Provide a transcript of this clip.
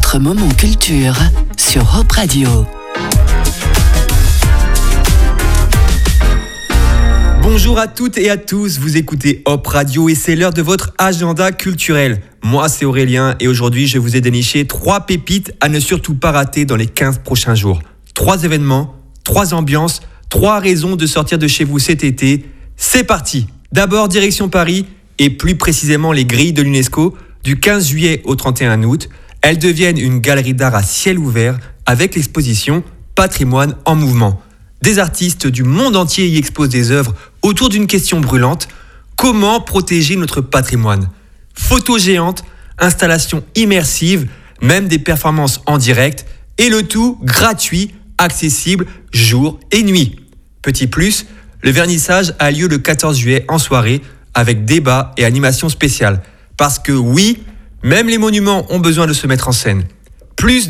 votre moment culture sur Hop Radio. Bonjour à toutes et à tous, vous écoutez Hop Radio et c'est l'heure de votre agenda culturel. Moi c'est Aurélien et aujourd'hui je vous ai déniché 3 pépites à ne surtout pas rater dans les 15 prochains jours. 3 événements, 3 ambiances, 3 raisons de sortir de chez vous cet été. C'est parti! D'abord direction Paris et plus précisément les grilles de l'UNESCO du 15 juillet au 31 août. Elles deviennent une galerie d'art à ciel ouvert avec l'exposition Patrimoine en mouvement. Des artistes du monde entier y exposent des œuvres autour d'une question brûlante. Comment protéger notre patrimoine ? Photos géantes, installations immersives, même des performances en direct et le tout gratuit, accessible jour et nuit. Petit plus, le vernissage a lieu le 14 juillet en soirée avec débat et animation spéciale. Parce que oui, même les monuments ont besoin de se mettre en scène. Plus